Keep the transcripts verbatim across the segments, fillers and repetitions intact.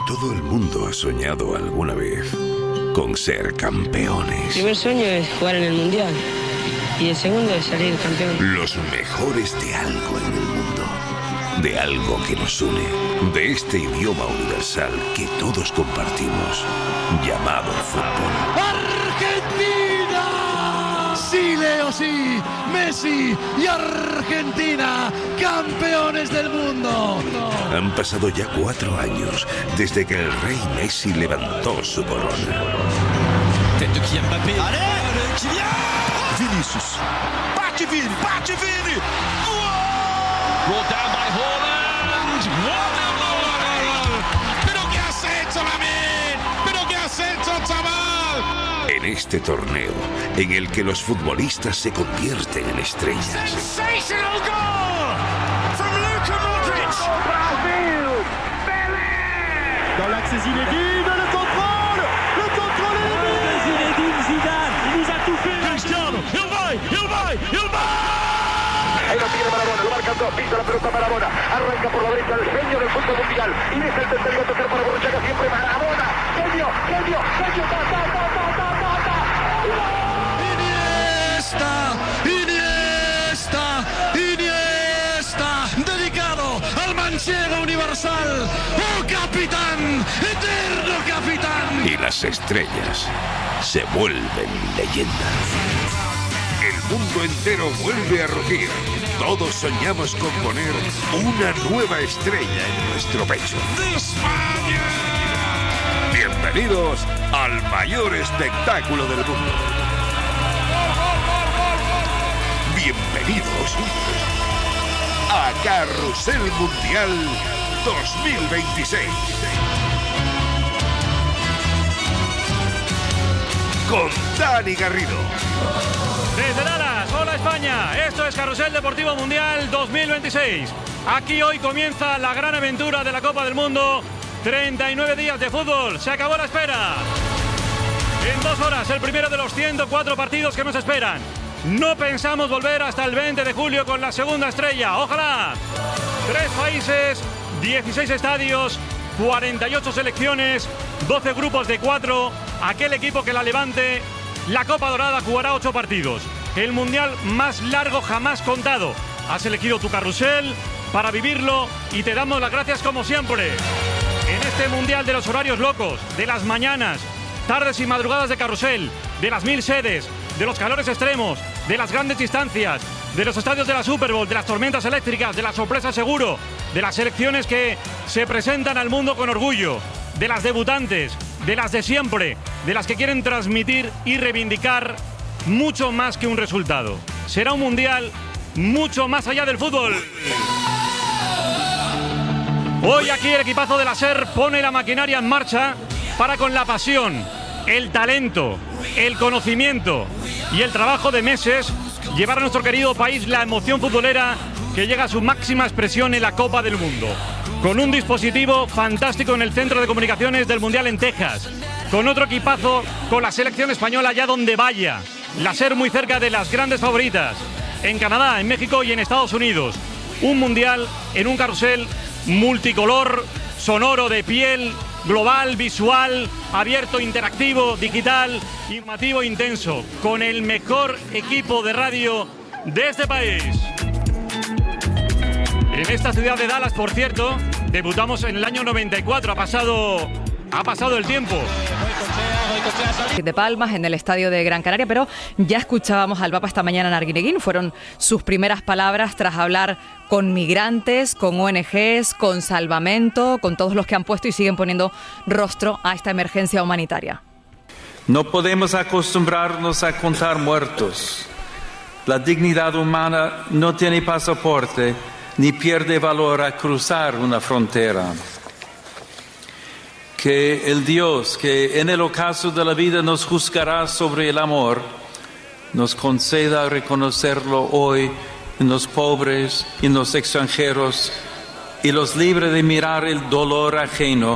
Todo el mundo ha soñado alguna vez con ser campeones. El primer sueño es jugar en el Mundial y el segundo es salir campeón. Los mejores de algo en el mundo, de algo que nos une, de este idioma universal que todos compartimos, llamado fútbol. ¡Argentina! Sí, Leo, sí. Messi y Argentina, campeones del mundo. Han pasado ya cuatro años desde que el rey Messi levantó su corona. Tête de Kylian Mbappé. Allez, Kylian! Vinicius. Bate Vini, bate Vini. Wow! Brought down by Haaland. What a goal! Pero qué has hecho, Lamin? Pero qué has hecho, chaval? En este torneo, en el que los futbolistas se convierten en estrellas. Sensational goal from Luka Modric. Brasil, Pelé. Dans l'axe Zinedine, le contrôle, le contrôle est de Zinedine Zidane. Il nous a tout fait. Cristiano, il va, il va, il va. Ahí lo tiene Maradona, lo marcan dos, pisa la pelota Maradona, arranca por la derecha el genio del fútbol mundial y deja el tercero a tocar para Borruchaga, siempre Maradona, genio, genio, genio, ta, ta, ta, ta, ta, ta, ta. Iniesta, Iniesta, Iniesta, dedicado al manchego universal, oh capitán, eterno capitán. Y las estrellas se vuelven leyendas. El mundo entero vuelve a rugir. Todos soñamos con poner una nueva estrella en nuestro pecho. ¡España! Bienvenidos al mayor espectáculo del mundo. Bienvenidos a Carrusel Mundial dos mil veintiséis. Con Dani Garrido. Desde Dallas, hola España, esto es Carrusel Deportivo Mundial dos mil veintiséis. Aquí hoy comienza la gran aventura de la Copa del Mundo. treinta y nueve días de fútbol, se acabó la espera. En dos horas, el primero de los ciento cuatro partidos que nos esperan. No pensamos volver hasta el veinte de julio con la segunda estrella, ojalá. Tres países, dieciséis estadios, cuarenta y ocho selecciones, doce grupos de cuatro. Aquel equipo que la levante, la Copa Dorada jugará ocho partidos. El mundial más largo jamás contado. Has elegido tu carrusel para vivirlo y te damos las gracias como siempre. En este mundial de los horarios locos, de las mañanas, tardes y madrugadas de carrusel, de las mil sedes, de los calores extremos, de las grandes distancias, de los estadios de la Super Bowl, de las tormentas eléctricas, de la sorpresa seguro, de las selecciones que se presentan al mundo con orgullo, de las debutantes, de las de siempre, de las que quieren transmitir y reivindicar mucho más que un resultado. Será un mundial mucho más allá del fútbol. Hoy aquí el equipazo de la SER pone la maquinaria en marcha para, con la pasión, el talento, el conocimiento y el trabajo de meses, llevar a nuestro querido país la emoción futbolera que llega a su máxima expresión en la Copa del Mundo. Con un dispositivo fantástico en el centro de comunicaciones del Mundial en Texas. Con otro equipazo con la selección española allá donde vaya. La SER muy cerca de las grandes favoritas. En Canadá, en México y en Estados Unidos. Un mundial en un carrusel multicolor, sonoro, de piel, global, visual, abierto, interactivo, digital, informativo, intenso. Con el mejor equipo de radio de este país. En esta ciudad de Dallas, por cierto, debutamos en el año noventa y cuatro. Ha pasado, ha pasado el tiempo. De Palmas, en el estadio de Gran Canaria, pero ya escuchábamos al Papa esta mañana en Arguineguín. Fueron sus primeras palabras tras hablar con migrantes, con O N Ges, con Salvamento, con todos los que han puesto y siguen poniendo rostro a esta emergencia humanitaria. No podemos acostumbrarnos a contar muertos. La dignidad humana no tiene pasaporte ni pierde valor a cruzar una frontera. Que el Dios que en el ocaso de la vida nos juzgará sobre el amor, nos conceda reconocerlo hoy en los pobres, en los extranjeros, y los libre de mirar el dolor ajeno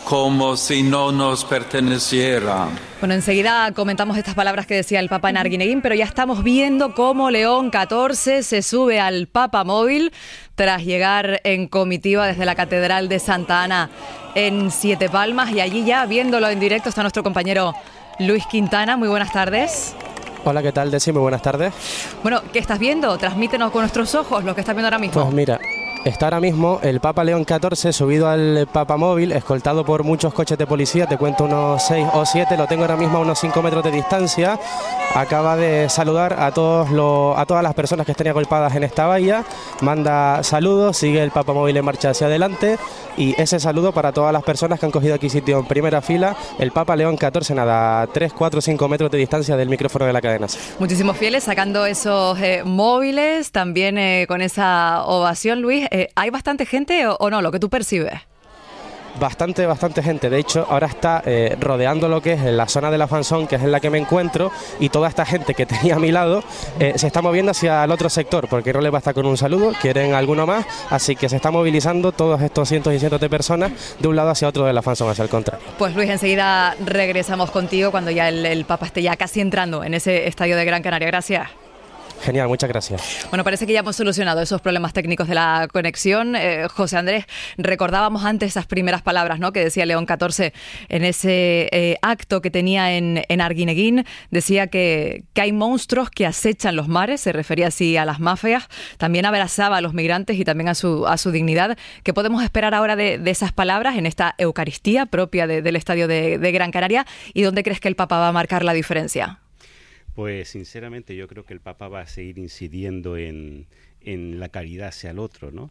como si no nos perteneciera. Bueno, enseguida comentamos estas palabras que decía el Papa en Arguineguín, pero ya estamos viendo cómo León catorce se sube al Papamóvil tras llegar en comitiva desde la Catedral de Santa Ana en Siete Palmas, y allí ya viéndolo en directo está nuestro compañero Luis Quintana. Muy buenas tardes. Hola, ¿qué tal, Desi? Muy buenas tardes. Bueno, ¿qué estás viendo? Transmítenos con nuestros ojos lo que estás viendo ahora mismo. Pues mira, está ahora mismo el Papa León catorce subido al Papamóvil, escoltado por muchos coches de policía, te cuento unos seis o siete, lo tengo ahora mismo a unos cinco metros de distancia. Acaba de saludar a todos los, a todas las personas que estén agolpadas en esta bahía, manda saludos, sigue el Papamóvil en marcha hacia adelante, y ese saludo para todas las personas que han cogido aquí sitio en primera fila. El Papa León catorce, nada, a tres, cuatro, cinco metros de distancia del micrófono de la cadena. Muchísimos fieles sacando esos eh, móviles, también eh, con esa ovación, Luis. Eh, ¿Hay bastante gente o, o no, lo que tú percibes? Bastante, bastante gente. De hecho, ahora está eh, rodeando lo que es la zona de la fanzón, que es en la que me encuentro, y toda esta gente que tenía a mi lado eh, se está moviendo hacia el otro sector, porque no les basta con un saludo, quieren alguno más, así que se está movilizando todos estos cientos y cientos de personas de un lado hacia otro de la fanzón, hacia el contrario. Pues Luis, enseguida regresamos contigo cuando ya el, el Papa esté ya casi entrando en ese estadio de Gran Canaria. Gracias. Genial, muchas gracias. Bueno, parece que ya hemos solucionado esos problemas técnicos de la conexión. Eh, José Andrés, recordábamos antes esas primeras palabras, ¿no?, que decía León catorce en ese eh, acto que tenía en, en Arguineguín. Decía que, que hay monstruos que acechan los mares, se refería así a las mafias. También abrazaba a los migrantes y también a su, a su dignidad. ¿Qué podemos esperar ahora de, de esas palabras en esta Eucaristía propia de, del Estadio de, de Gran Canaria? ¿Y dónde crees que el Papa va a marcar la diferencia? Pues sinceramente yo creo que el Papa va a seguir incidiendo en, en la caridad hacia el otro, ¿no?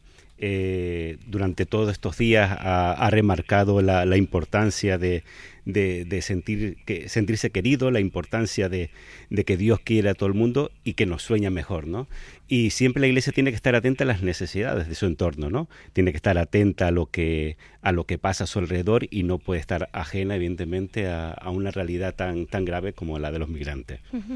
Eh, durante todos estos días ha, ha remarcado la, la importancia de, de, de sentir que, sentirse querido, la importancia de, de que Dios quiere a todo el mundo y que nos sueña mejor, ¿no? Y siempre la Iglesia tiene que estar atenta a las necesidades de su entorno, ¿no? Tiene que estar atenta a lo que, a lo que pasa a su alrededor y no puede estar ajena, evidentemente, a, a una realidad tan, tan grave como la de los migrantes. Uh-huh.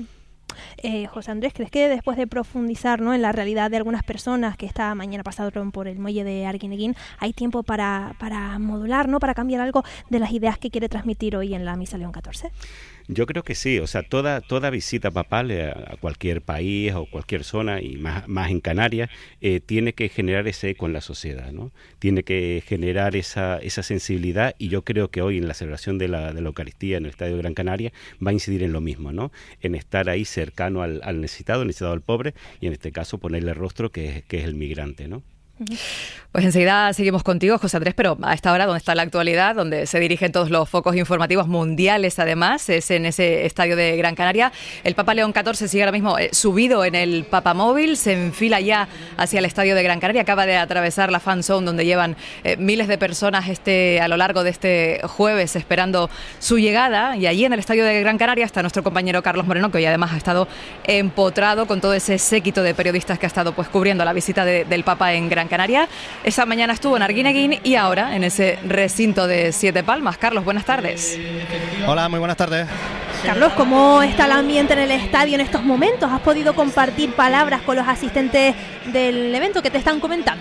Eh, José Andrés, ¿crees que después de profundizar, ¿no?, en la realidad de algunas personas que esta mañana pasaron por el muelle de Arguineguín, hay tiempo para, para modular, ¿no?, para cambiar algo de las ideas que quiere transmitir hoy en la Misa León catorce? Yo creo que sí, o sea, toda toda visita papal a, a cualquier país o cualquier zona, y más, más en Canarias, eh, tiene que generar ese eco en la sociedad, ¿no? Tiene que generar esa esa sensibilidad, y yo creo que hoy en la celebración de la, de la Eucaristía en el Estadio de Gran Canaria va a incidir en lo mismo, ¿no? En estar ahí cercano al, al necesitado, al necesitado al pobre, y en este caso ponerle rostro que es, que es el migrante, ¿no? Pues enseguida seguimos contigo, José Andrés, pero a esta hora, donde está la actualidad, donde se dirigen todos los focos informativos mundiales, además, es en ese estadio de Gran Canaria. El Papa León catorce sigue ahora mismo eh, subido en el Papamóvil, se enfila ya hacia el estadio de Gran Canaria, acaba de atravesar la fan zone donde llevan eh, miles de personas este a lo largo de este jueves esperando su llegada, y allí en el estadio de Gran Canaria está nuestro compañero Carlos Moreno, que hoy además ha estado empotrado con todo ese séquito de periodistas que ha estado pues cubriendo la visita de, del Papa en Gran Canaria. Esa mañana estuvo en Arguineguín y ahora en ese recinto de Siete Palmas. Carlos, buenas tardes. Hola, muy buenas tardes. Carlos, ¿cómo está el ambiente en el estadio en estos momentos? ¿Has podido compartir palabras con los asistentes del evento que te están comentando?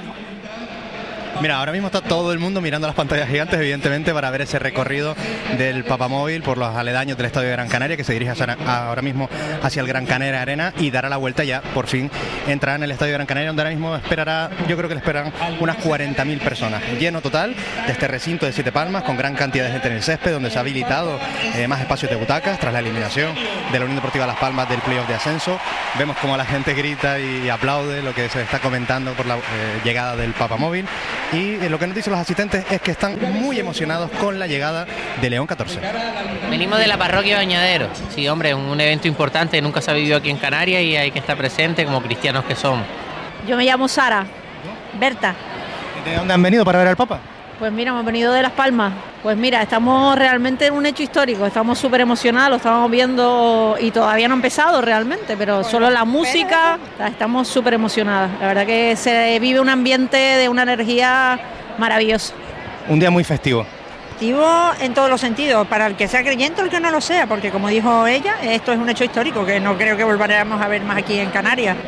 Mira, ahora mismo está todo el mundo mirando las pantallas gigantes, evidentemente, para ver ese recorrido del Papamóvil por los aledaños del Estadio de Gran Canaria, que se dirige hacia, ahora mismo hacia el Gran Canaria Arena, y dará la vuelta ya, por fin, entrará en el Estadio de Gran Canaria, donde ahora mismo esperará, yo creo que le esperan unas cuarenta mil personas. Lleno total de este recinto de Siete Palmas, con gran cantidad de gente en el césped, donde se ha habilitado eh, más espacios de butacas tras la eliminación de la Unión Deportiva Las Palmas del playoff de ascenso. Vemos como la gente grita y aplaude lo que se está comentando por la eh, llegada del Papamóvil. Y lo que nos dicen los asistentes es que están muy emocionados con la llegada de León catorce. Venimos de la parroquia Bañadero. Sí, hombre, un evento importante, nunca se ha vivido aquí en Canarias y hay que estar presente como cristianos que somos. Yo me llamo Sara, Berta. ¿De dónde han venido para ver al Papa? Pues mira, hemos venido de Las Palmas. Pues mira, estamos realmente en un hecho histórico, estamos súper emocionados, lo estamos viendo y todavía no ha empezado realmente, pero solo la música, estamos súper emocionadas. La verdad que se vive un ambiente de una energía maravillosa. Un día muy festivo. Festivo en todos los sentidos, para el que sea creyente o el que no lo sea, porque como dijo ella, esto es un hecho histórico que no creo que volveremos a ver más aquí en Canarias.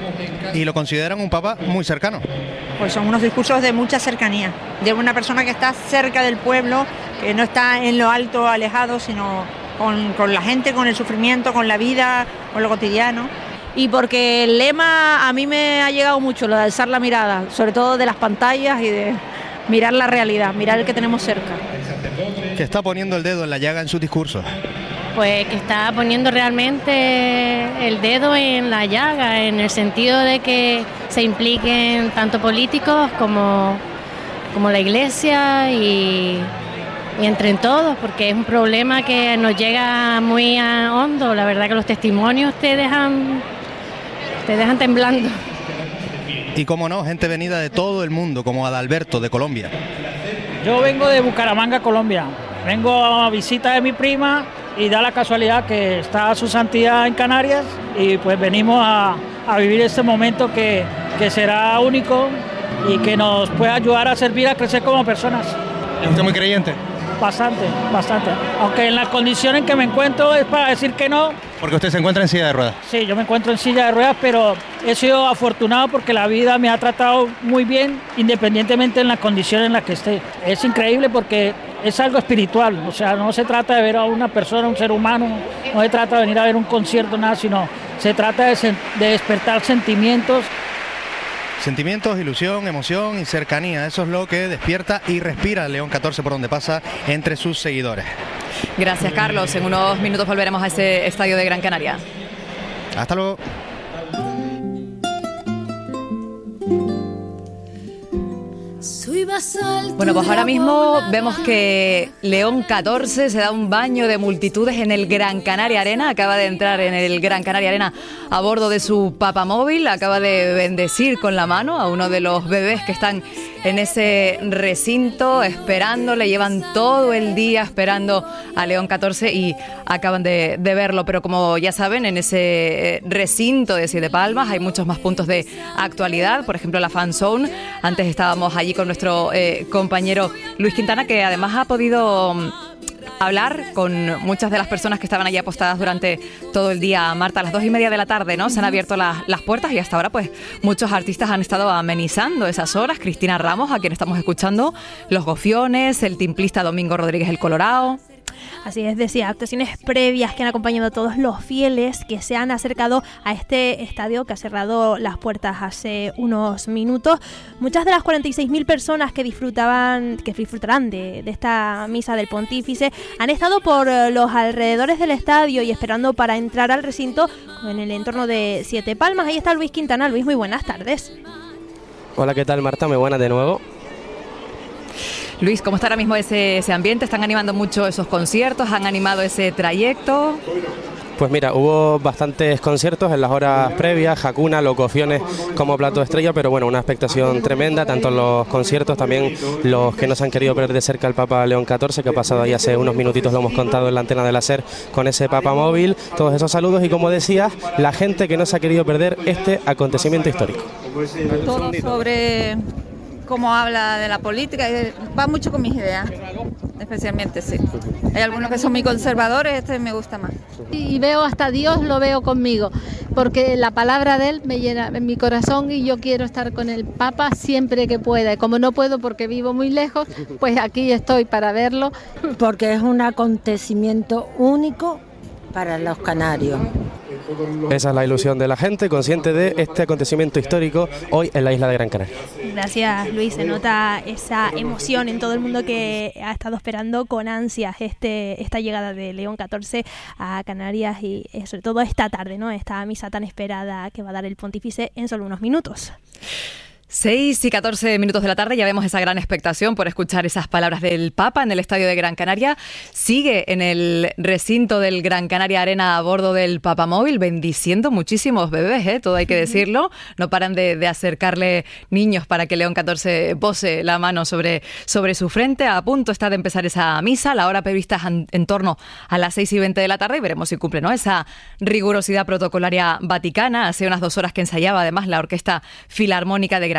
Y lo consideran un papa muy cercano. Pues son unos discursos de mucha cercanía, de una persona que está cerca del pueblo, que no está en lo alto alejado, sino con, con la gente, con el sufrimiento, con la vida, con lo cotidiano. Y porque el lema a mí me ha llegado mucho, lo de alzar la mirada, sobre todo de las pantallas y de mirar la realidad, mirar el que tenemos cerca. Que está poniendo el dedo en la llaga en sus discursos. Pues que está poniendo realmente el dedo en la llaga, en el sentido de que se impliquen tanto políticos como, como la Iglesia y, y entre todos, porque es un problema que nos llega muy a hondo. La verdad que los testimonios te dejan, te dejan temblando. Y cómo no, gente venida de todo el mundo, como Adalberto de Colombia. Yo vengo de Bucaramanga, Colombia. Vengo a visita de mi prima y da la casualidad que está su santidad en Canarias y pues venimos a, a vivir este momento que, que será único y que nos puede ayudar a servir a crecer como personas. ¿Es usted muy creyente? Bastante, bastante. Aunque en la condición en que me encuentro es para decir que no. Porque usted se encuentra en silla de ruedas. Sí, yo me encuentro en silla de ruedas, pero he sido afortunado porque la vida me ha tratado muy bien, independientemente en la condición en la que esté. Es increíble porque es algo espiritual, o sea, no se trata de ver a una persona, un ser humano, no se trata de venir a ver un concierto, nada, sino se trata de, de despertar sentimientos. Sentimientos, ilusión, emoción y cercanía, eso es lo que despierta y respira León catorce por donde pasa entre sus seguidores. Gracias, Carlos. En unos minutos volveremos a ese estadio de Gran Canaria. Hasta luego. Bueno, pues ahora mismo vemos que León catorce se da un baño de multitudes en el Gran Canaria Arena. Acaba de entrar en el Gran Canaria Arena a bordo de su papamóvil. Acaba de bendecir con la mano a uno de los bebés que están en ese recinto esperando. Le llevan todo el día esperando a León catorce y acaban de, de verlo. Pero como ya saben, en ese recinto de Siete Palmas hay muchos más puntos de actualidad. Por ejemplo, la Fan Zone. Antes estábamos allí con nuestro eh, compañero Luis Quintana, que además ha podido hablar con muchas de las personas que estaban allí apostadas durante todo el día. Marta, a las dos y media de la tarde, ¿no? Se han abierto las, las puertas y hasta ahora pues muchos artistas han estado amenizando esas horas. Cristina Ramos, a quien estamos escuchando, Los Gofiones, el timplista Domingo Rodríguez el Colorado. Así es, decía, actuaciones previas que han acompañado a todos los fieles que se han acercado a este estadio que ha cerrado las puertas hace unos minutos. Muchas de las cuarenta y seis mil personas que disfrutaban, que disfrutarán de, de esta misa del Pontífice han estado por los alrededores del estadio y esperando para entrar al recinto en el entorno de Siete Palmas. Ahí está Luis Quintana. Luis, muy buenas tardes. Hola, ¿qué tal, Marta? Muy buenas de nuevo. Luis, ¿cómo está ahora mismo ese, ese ambiente? ¿Están animando mucho esos conciertos? ¿Han animado ese trayecto? Pues mira, hubo bastantes conciertos en las horas previas, Hakuna, Los Gofiones como plato de estrella, pero bueno, una expectación tremenda, tanto en los conciertos, también los que nos han querido ver de cerca el Papa León catorce, que ha pasado ahí hace unos minutitos, lo hemos contado en la antena de la SER, con ese Papa móvil, todos esos saludos y, como decías, la gente que no se ha querido perder este acontecimiento histórico. Todo sobre cómo habla de la política, va mucho con mis ideas, especialmente, sí. Hay algunos que son muy conservadores, este me gusta más. Y veo hasta Dios, lo veo conmigo, porque la palabra de Él me llena en mi corazón y yo quiero estar con el Papa siempre que pueda. Y como no puedo porque vivo muy lejos, pues aquí estoy para verlo. Porque es un acontecimiento único para los canarios. Esa es la ilusión de la gente, consciente de este acontecimiento histórico hoy en la isla de Gran Canaria. Gracias, Luis. Se nota esa emoción en todo el mundo que ha estado esperando con ansias este esta llegada de León catorce a Canarias y eh, sobre todo esta tarde, ¿no? Esta misa tan esperada que va a dar el Pontífice en solo unos minutos. seis y catorce minutos de la tarde, ya vemos esa gran expectación por escuchar esas palabras del Papa en el estadio de Gran Canaria. Sigue en el recinto del Gran Canaria Arena a bordo del papamóvil, bendiciendo muchísimos bebés, ¿eh? Todo hay que decirlo. No paran de, de acercarle niños para que León catorce pose la mano sobre, sobre su frente. A punto está de empezar esa misa, la hora prevista es en, en torno a las seis y veinte de la tarde y veremos si cumple, ¿no?, esa rigurosidad protocolaria vaticana. Hace unas dos horas que ensayaba además la Orquesta Filarmónica de Gran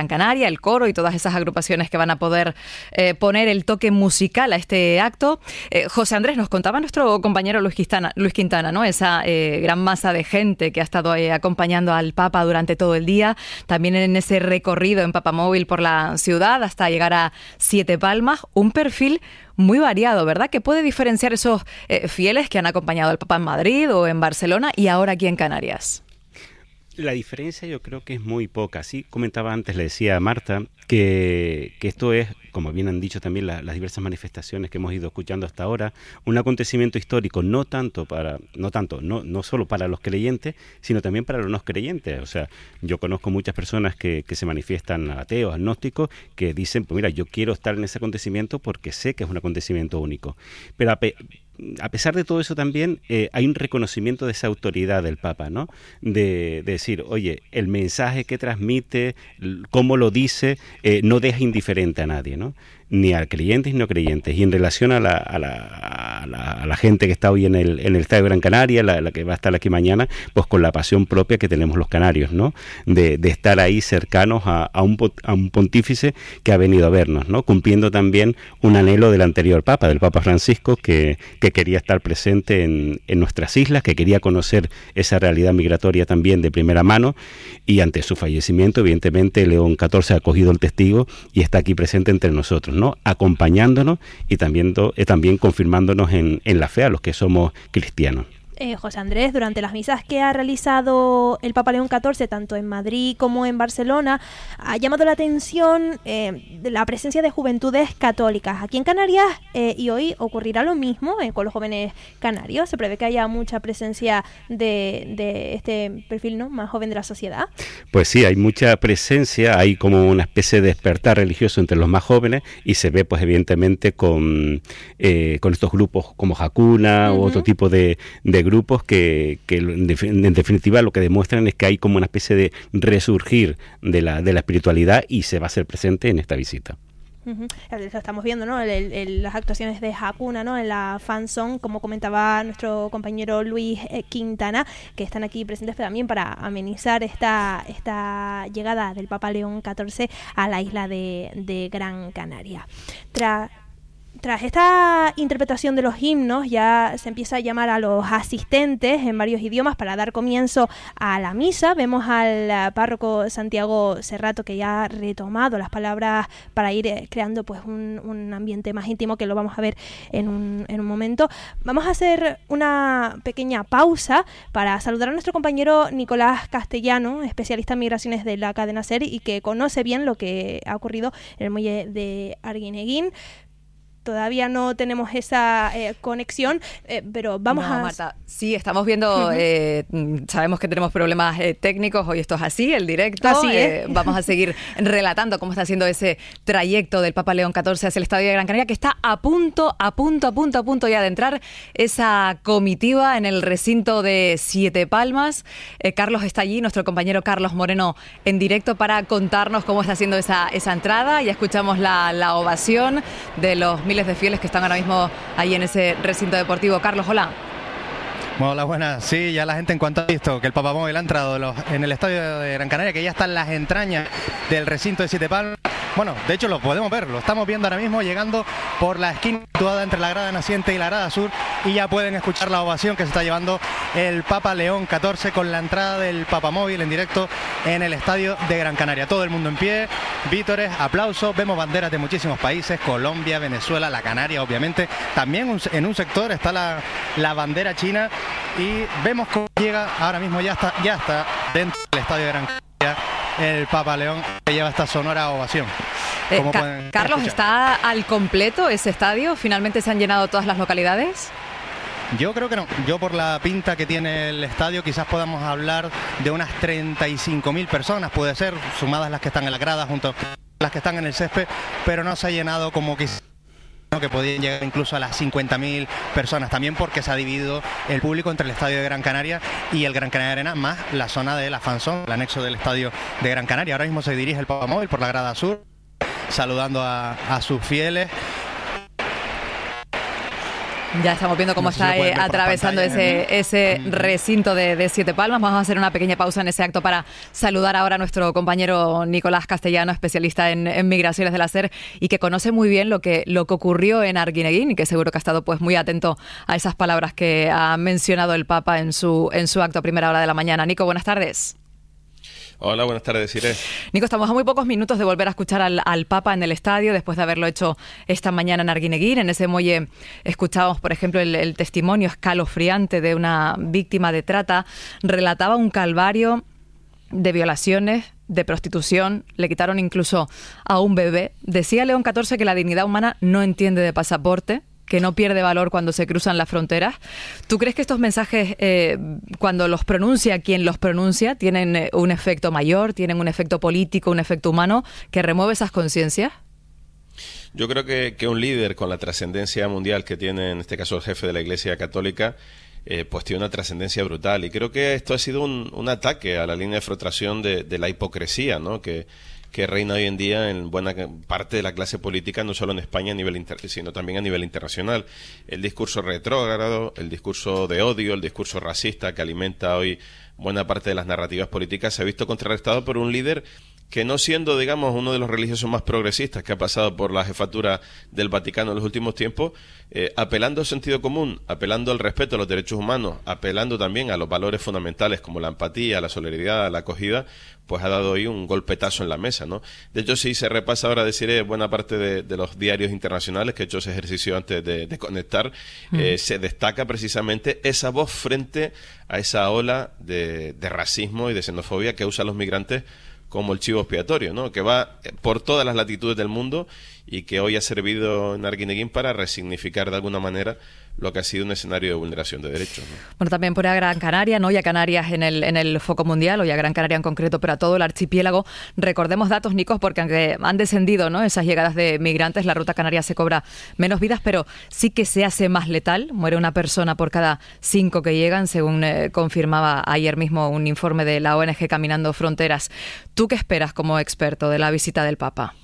Gran Canaria, el coro y todas esas agrupaciones que van a poder eh, poner el toque musical a este acto. Eh, José Andrés, nos contaba nuestro compañero Luis Quintana, Luis Quintana, ¿no? Esa eh, gran masa de gente que ha estado eh, acompañando al Papa durante todo el día, también en ese recorrido en Papamóvil por la ciudad hasta llegar a Siete Palmas, un perfil muy variado, ¿verdad? Que puede diferenciar esos eh, fieles que han acompañado al Papa en Madrid o en Barcelona y ahora aquí en Canarias. La diferencia yo creo que es muy poca. Sí, comentaba antes, le decía a Marta, que, que esto es, como bien han dicho también la, las diversas manifestaciones que hemos ido escuchando hasta ahora, un acontecimiento histórico no tanto para, no tanto, no, no solo para los creyentes, sino también para los no creyentes. O sea, yo conozco muchas personas que, que se manifiestan ateos, agnósticos, que dicen, pues mira, yo quiero estar en ese acontecimiento porque sé que es un acontecimiento único. Pero a pe- A pesar de todo eso también eh, hay un reconocimiento de esa autoridad del Papa, ¿no? De, de decir, oye, el mensaje que transmite, cómo lo dice, eh, no deja indiferente a nadie, ¿no? Ni a creyentes ni no creyentes. Y en relación a la, a la, a la, a la gente que está hoy en el, en el Estadio Gran Canaria, la, la que va a estar aquí mañana, pues con la pasión propia que tenemos los canarios, ¿no? De, de estar ahí cercanos a, a, un, a un pontífice que ha venido a vernos, ¿no? Cumpliendo también un anhelo del anterior Papa, del Papa Francisco, que, que quería estar presente en, en nuestras islas, que quería conocer esa realidad migratoria también de primera mano, y ante su fallecimiento, evidentemente, León catorce ha acogido el testigo y está aquí presente entre nosotros, ¿no? Acompañándonos y también, eh, también confirmándonos en, en la fe a los que somos cristianos. Eh, José Andrés, durante las misas que ha realizado el Papa León catorce, tanto en Madrid como en Barcelona, ha llamado la atención eh, de la presencia de juventudes católicas aquí en Canarias, eh, y hoy ocurrirá lo mismo eh, con los jóvenes canarios. Se prevé que haya mucha presencia de, de este perfil, ¿no?, más joven de la sociedad. Pues sí, hay mucha presencia, hay como una especie de despertar religioso entre los más jóvenes, y se ve pues evidentemente con, eh, con estos grupos como Hakuna uh-huh. u otro tipo de, de grupos que, que en, def- en definitiva lo que demuestran es que hay como una especie de resurgir de la, de la espiritualidad, y se va a hacer presente en esta visita. Uh-huh. Estamos viendo, ¿no?, el, el, las actuaciones de Hakuna, ¿no?, en la fan song, como comentaba nuestro compañero Luis eh, Quintana, que están aquí presentes también para amenizar esta, esta llegada del Papa León catorce a la isla de, de Gran Canaria. Tras Tras esta interpretación de los himnos, ya se empieza a llamar a los asistentes en varios idiomas para dar comienzo a la misa. Vemos al párroco Santiago Serrato, que ya ha retomado las palabras para ir creando pues un, un ambiente más íntimo, que lo vamos a ver en un, en un momento. Vamos a hacer una pequeña pausa para saludar a nuestro compañero Nicolás Castellano, especialista en migraciones de la cadena SER y que conoce bien lo que ha ocurrido en el muelle de Arguineguín. Todavía no tenemos esa eh, conexión, eh, pero vamos no, a... Marta, sí, estamos viendo, uh-huh. eh, sabemos que tenemos problemas eh, técnicos, hoy esto es así, el directo. Así eh, es. Vamos a seguir relatando cómo está haciendo ese trayecto del Papa León catorce hacia el Estadio de Gran Canaria, que está a punto, a punto, a punto, a punto ya de entrar esa comitiva en el recinto de Siete Palmas. Eh, Carlos está allí, nuestro compañero Carlos Moreno, en directo para contarnos cómo está haciendo esa, esa entrada. Ya escuchamos la, la ovación de los miles de fieles que están ahora mismo ahí en ese recinto deportivo. Carlos, hola. Hola, buenas. Sí, ya la gente en cuanto ha visto que el Papamóvil ha entrado los, en el estadio de Gran Canaria, que ya están las entrañas del recinto de Siete Palmas. Bueno, de hecho lo podemos ver, lo estamos viendo ahora mismo llegando por la esquina situada entre la grada naciente y la grada sur, y ya pueden escuchar la ovación que se está llevando el Papa León catorce con la entrada del Papamóvil en directo en el estadio de Gran Canaria. Todo el mundo en pie, vítores, aplausos, vemos banderas de muchísimos países, Colombia, Venezuela, la Canaria obviamente, también un, en un sector está la, la bandera china, y vemos cómo llega, ahora mismo ya está, ya está dentro del estadio de Gran Canaria el Papa León, que lleva esta sonora ovación. Eh, Ca- Carlos, escuchar? ¿Está al completo ese estadio? ¿Finalmente se han llenado todas las localidades? Yo creo que no. Yo, por la pinta que tiene el estadio, quizás podamos hablar de unas treinta y cinco mil personas, puede ser, sumadas las que están en la grada junto a las que están en el césped, pero no se ha llenado como quizás, ¿no?, que podían llegar incluso a las cincuenta mil personas, también porque se ha dividido el público entre el estadio de Gran Canaria y el Gran Canaria Arena, más la zona de la Fanzón, el anexo del estadio de Gran Canaria. Ahora mismo se dirige el Papamóvil por la grada sur, saludando a, a sus fieles. Ya estamos viendo cómo No sé si está lo pueden eh, ver por atravesando pantalla, ese, ese recinto de, de Siete Palmas. Vamos a hacer una pequeña pausa en ese acto para saludar ahora a nuestro compañero Nicolás Castellano, especialista en, en migraciones de la SER y que conoce muy bien lo que, lo que ocurrió en Arguineguín y que seguro que ha estado pues muy atento a esas palabras que ha mencionado el Papa en su, en su acto a primera hora de la mañana. Nico, buenas tardes. Hola, buenas tardes, Irene. Nico, estamos a muy pocos minutos de volver a escuchar al, al Papa en el estadio, después de haberlo hecho esta mañana en Arguineguín. En ese muelle escuchábamos, por ejemplo, el, el testimonio escalofriante de una víctima de trata. Relataba un calvario de violaciones, de prostitución, le quitaron incluso a un bebé. Decía León catorce que la dignidad humana no entiende de pasaporte, que no pierde valor cuando se cruzan las fronteras. ¿Tú crees que estos mensajes, eh, cuando los pronuncia quien los pronuncia, tienen eh, un efecto mayor, tienen un efecto político, un efecto humano, que remueve esas conciencias? Yo creo que, que un líder con la trascendencia mundial que tiene, en este caso el jefe de la Iglesia Católica, eh, pues tiene una trascendencia brutal. Y creo que esto ha sido un, un ataque a la línea de frustración de, de la hipocresía, ¿no?, que que reina hoy en día en buena parte de la clase política, no solo en España a nivel inter sino también a nivel internacional. El discurso retrógrado, el discurso de odio, el discurso racista que alimenta hoy buena parte de las narrativas políticas se ha visto contrarrestado por un líder que, no siendo, digamos, uno de los religiosos más progresistas que ha pasado por la jefatura del Vaticano en los últimos tiempos, eh, apelando al sentido común, apelando al respeto a los derechos humanos, apelando también a los valores fundamentales como la empatía, la solidaridad, la acogida, pues ha dado hoy un golpetazo en la mesa, ¿no? De hecho, si se repasa ahora, deciré, buena parte de, de los diarios internacionales, que he hecho ese ejercicio antes de, de conectar, mm. eh, se destaca precisamente esa voz frente a esa ola de, de racismo y de xenofobia que usan los migrantes como el chivo expiatorio, ¿no?, que va por todas las latitudes del mundo y que hoy ha servido en Arguineguín para resignificar de alguna manera lo que ha sido un escenario de vulneración de derechos, ¿no? Bueno, también pone a Gran Canaria, no y a Canarias en el, en el foco mundial, o y a Gran Canaria en concreto, pero a todo el archipiélago. Recordemos datos, Nicos, porque aunque han descendido, ¿no?, esas llegadas de migrantes, la ruta canaria se cobra menos vidas, pero sí que se hace más letal. Muere una persona por cada cinco que llegan, según eh, confirmaba ayer mismo un informe de la O N G Caminando Fronteras. ¿Tú qué esperas como experto de la visita del Papa?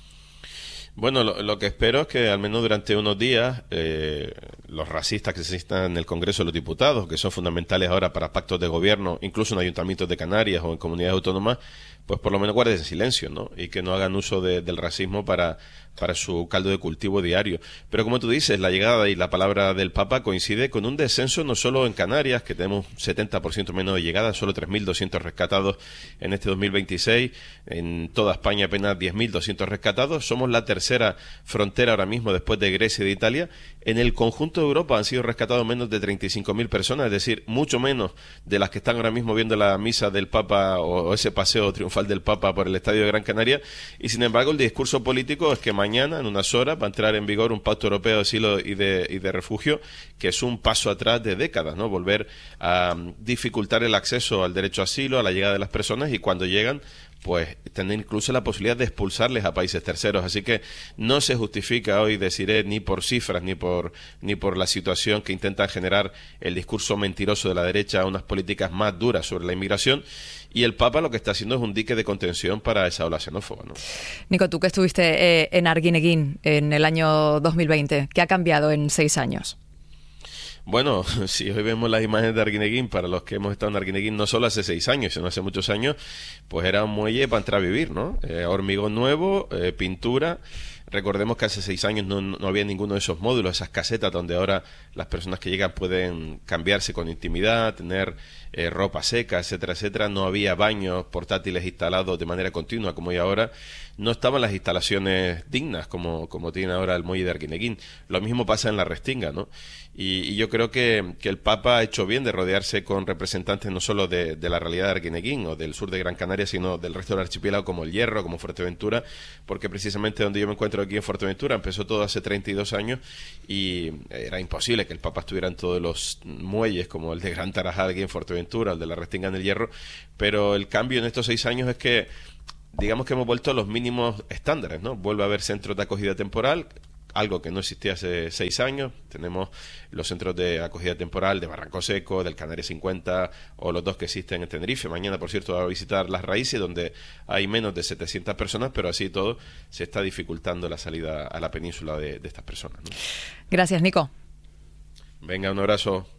Bueno, lo, lo que espero es que al menos durante unos días eh, los racistas que se existan en el Congreso de los Diputados, que son fundamentales ahora para pactos de gobierno, incluso en ayuntamientos de Canarias o en comunidades autónomas, pues por lo menos guarden silencio, ¿no?, y que no hagan uso de, del racismo para, para su caldo de cultivo diario. Pero como tú dices, la llegada y la palabra del Papa coincide con un descenso no solo en Canarias, que tenemos setenta por ciento menos de llegadas, solo tres mil doscientos rescatados en este dos mil veintiséis, en toda España apenas diez mil doscientos rescatados, somos la tercera frontera ahora mismo después de Grecia y de Italia. En el conjunto de Europa han sido rescatados menos de treinta y cinco mil personas, es decir, mucho menos de las que están ahora mismo viendo la misa del Papa o ese paseo triunfal del Papa por el estadio de Gran Canaria. Y sin embargo el discurso político es que mañana, en unas horas, va a entrar en vigor un pacto europeo de asilo y de, y de refugio, que es un paso atrás de décadas, ¿no?, volver a dificultar el acceso al derecho a asilo, a la llegada de las personas, y cuando llegan, pues tener incluso la posibilidad de expulsarles a países terceros. Así que no se justifica hoy, deciré, ni por cifras ni por ni por la situación que intentan generar el discurso mentiroso de la derecha, unas políticas más duras sobre la inmigración, y el Papa lo que está haciendo es un dique de contención para esa ola xenófoba, ¿no? Nico, tú que estuviste eh, en Arguineguín en el año dos mil veinte, ¿qué ha cambiado en seis años? Bueno, si hoy vemos las imágenes de Arguineguín, para los que hemos estado en Arguineguín no solo hace seis años, sino hace muchos años, pues era un muelle para entrar a vivir, ¿no? Eh, hormigón nuevo, eh, pintura. Recordemos que hace seis años no, no había ninguno de esos módulos, esas casetas donde ahora las personas que llegan pueden cambiarse con intimidad, tener eh, ropa seca, etcétera, etcétera. No había baños portátiles instalados de manera continua como hay ahora. No estaban las instalaciones dignas como, como tiene ahora el muelle de Arguineguín. Lo mismo pasa en la Restinga, ¿no? Y, y yo creo que, que el Papa ha hecho bien de rodearse con representantes no solo de, de la realidad de Arguineguín o del sur de Gran Canaria, sino del resto del archipiélago, como el Hierro, como Fuerteventura, porque precisamente donde yo me encuentro aquí en Fuerteventura empezó todo hace treinta y dos años y era imposible que el Papa estuviera en todos los muelles como el de Gran Tarajal aquí en Fuerteventura, el de la Restinga en el Hierro, pero el cambio en estos seis años es que digamos que hemos vuelto a los mínimos estándares, ¿no? Vuelve a haber centros de acogida temporal, algo que no existía hace seis años. Tenemos los centros de acogida temporal de Barranco Seco, del Canarias cincuenta o los dos que existen en Tenerife. Mañana, por cierto, va a visitar Las Raíces, donde hay menos de setecientas personas, pero así todo se está dificultando la salida a la península de, de estas personas, ¿no? Gracias, Nico. Venga, un abrazo.